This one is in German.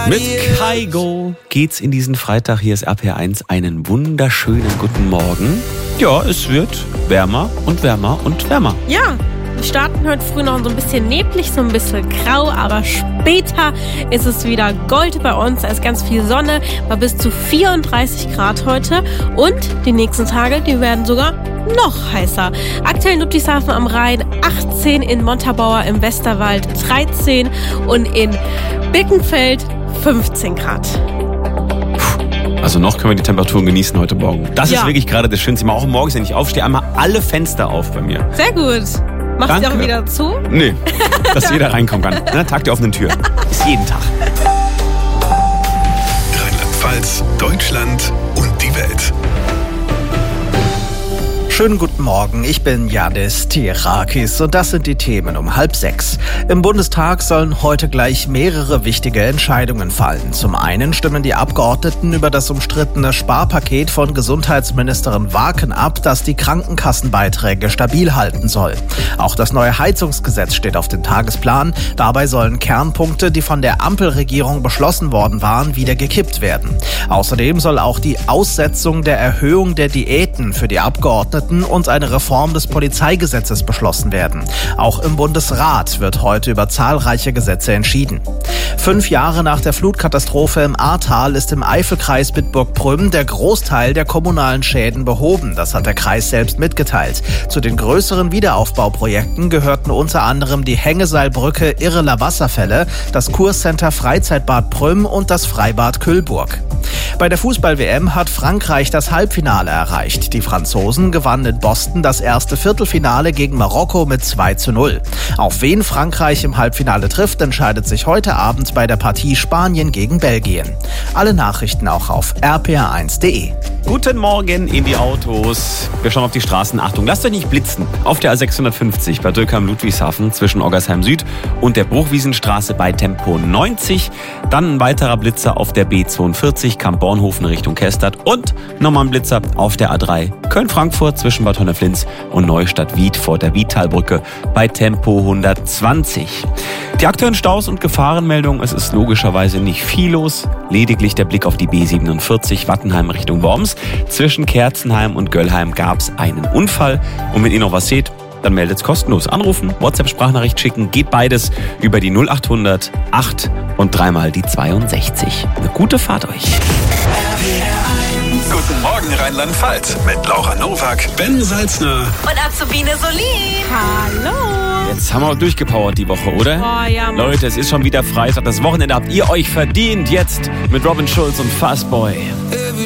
Mit Kygo geht's in diesen Freitag. Hier ist RPR1. Einen wunderschönen guten Morgen. Ja, es wird wärmer und wärmer und wärmer. Ja, wir starten heute früh noch so ein bisschen neblig, so ein bisschen grau, aber später ist es wieder Gold bei uns. Da ist ganz viel Sonne, war bis zu 34 Grad heute. Und die nächsten Tage, die werden sogar noch heißer. Aktuell in Ludwigshafen am Rhein 18, in Montabaur im Westerwald 13 und in Birkenfeld 15 Grad. Also noch können wir die Temperaturen genießen heute Morgen. Das ist wirklich gerade das Schönste. Auch morgens, wenn ich aufstehe, einmal alle Fenster auf bei mir. Sehr gut. Machst du auch wieder zu? Nee, dass jeder reinkommen kann. Ne? Tag der offenen Tür. Ist jeden Tag. Rheinland-Pfalz, Deutschland und die Welt. Schönen guten Morgen, ich bin Yadis Tirakis und das sind die Themen um 5:30. Im Bundestag sollen heute gleich mehrere wichtige Entscheidungen fallen. Zum einen stimmen die Abgeordneten über das umstrittene Sparpaket von Gesundheitsministerin Waaken ab, das die Krankenkassenbeiträge stabil halten soll. Auch das neue Heizungsgesetz steht auf dem Tagesplan. Dabei sollen Kernpunkte, die von der Ampelregierung beschlossen worden waren, wieder gekippt werden. Außerdem soll auch die Aussetzung der Erhöhung der Diäten für die Abgeordneten und eine Reform des Polizeigesetzes beschlossen werden. Auch im Bundesrat wird heute über zahlreiche Gesetze entschieden. 5 Jahre nach der Flutkatastrophe im Ahrtal ist im Eifelkreis Bitburg-Prüm der Großteil der kommunalen Schäden behoben. Das hat der Kreis selbst mitgeteilt. Zu den größeren Wiederaufbauprojekten gehörten unter anderem die Hängeseilbrücke Irreler Wasserfälle, das Kurcenter Freizeitbad Prüm und das Freibad Kühlburg. Bei der Fußball-WM hat Frankreich das Halbfinale erreicht. Die Franzosen gewannen in Boston das erste Viertelfinale gegen Marokko mit 2:0. Auf wen Frankreich im Halbfinale trifft, entscheidet sich heute Abend bei der Partie Spanien gegen Belgien. Alle Nachrichten auch auf rpr1.de. Guten Morgen in die Autos. Wir schauen auf die Straßen. Achtung, lasst euch nicht blitzen. Auf der A650 bei Dülkheim-Ludwigshafen zwischen Oggersheim Süd und der Bruchwiesenstraße bei Tempo 90. Dann ein weiterer Blitzer auf der B42 Kamp-Bornhofen Richtung Kestadt und nochmal ein Blitzer auf der A3 Köln-Frankfurt zwischen Bad Honneflins und Neustadt-Wied vor der Wiedtalbrücke bei Tempo 120. Die aktuellen Staus und Gefahrenmeldungen, es ist logischerweise nicht viel los. Lediglich der Blick auf die B47 Wattenheim Richtung Worms. Zwischen Kerzenheim und Göllheim gab es einen Unfall. Und wenn ihr noch was seht, dann meldet es kostenlos. Anrufen, WhatsApp-Sprachnachricht schicken, geht beides über die 0800 8 und dreimal die 62. Eine gute Fahrt euch. Guten Morgen Rheinland-Pfalz mit Laura Nowak, Ben Salzner und Azubine Solin. Hallo. Jetzt haben wir durchgepowert die Woche, oder? Oh, ja, Mann. Leute, es ist schon wieder Freitag. Das Wochenende habt ihr euch verdient. Jetzt mit Robin Schulz und Fastboy.